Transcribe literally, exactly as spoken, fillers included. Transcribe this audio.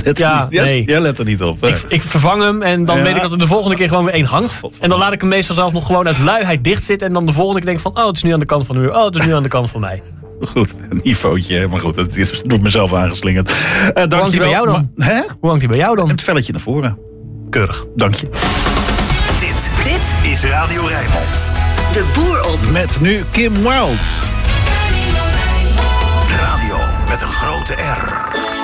let Ja, niet, jij, nee. jij let er niet op. Ik, ik vervang hem en dan Ja. weet ik dat er de volgende keer gewoon weer één hangt. En dan laat ik hem meestal zelf nog gewoon uit luiheid dicht zitten. En dan de volgende keer denk ik van, oh, het is nu aan de kant van de muur. Oh, het is nu aan de kant van mij. Goed, een niveautje, maar goed, dat is door mezelf aangeslingerd. Uh, Hoe hangt hij bij jou dan? Maar, hè? Hoe hangt hij bij jou dan? Het velletje naar voren. Keurig. Dank je. Dit, dit is Radio Rijnmond. De boer op. Met nu Kim Wilde. Radio met een grote R.